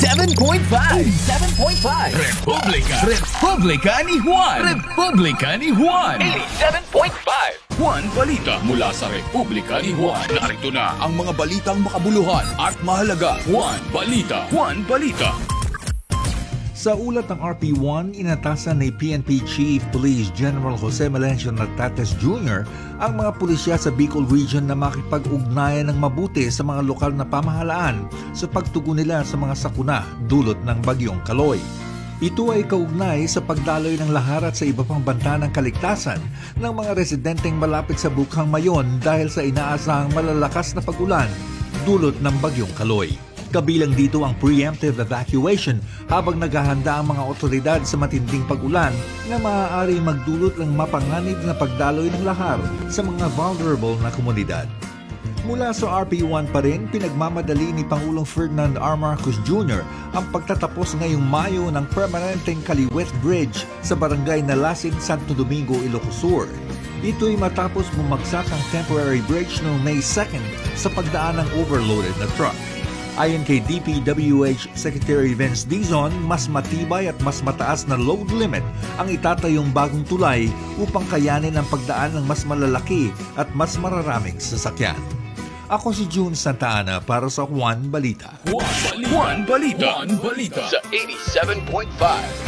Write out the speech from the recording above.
87.5. Republika ni Juan. Republika ni Juan. 87.5. Juan Balita mula sa Republika ni Juan. Narito na ang mga balitang makabuluhan at mahalaga. Juan Balita. Juan Balita. Sa ulat ng RP1, inatasan ni PNP Chief Police General Jose Melencio Nartates Jr. ang mga pulisya sa Bicol Region na makipag-ugnayan ng mabuti sa mga lokal na pamahalaan sa pagtugon nila sa mga sakuna dulot ng Bagyong Kaloy. Ito ay kaugnay sa pagdaloy ng laharat sa iba pang banta ng kaligtasan ng mga residenteng malapit sa Bukhang Mayon dahil sa inaasahang malalakas na pag-ulan dulot ng Bagyong Kaloy. Kabilang dito ang preemptive evacuation habang naghahanda ang mga otoridad sa matinding pag-ulan na maaari magdulot ng mapanganib na pagdaloy ng lahar sa mga vulnerable na komunidad. Mula sa RP1 pa rin, pinagmamadali ni Pangulong Ferdinand R. Marcos Jr. ang pagtatapos ngayong Mayo ng permanenteng Kaliwet Bridge sa barangay Nalasin, Santo Domingo, Ilocos Sur. Ito'y matapos bumagsak ang temporary bridge noong May 2nd sa pagdaan ng overloaded na truck. Ayon kay DPWH Secretary Vince Dizon, mas matibay at mas mataas na load limit ang itatayong bagong tulay upang kayanin ang pagdaan ng mas malalaki at mas mararaming sasakyan. Ako si June Santa Ana para sa Juan Balita. Juan Balita. Sa 87.5.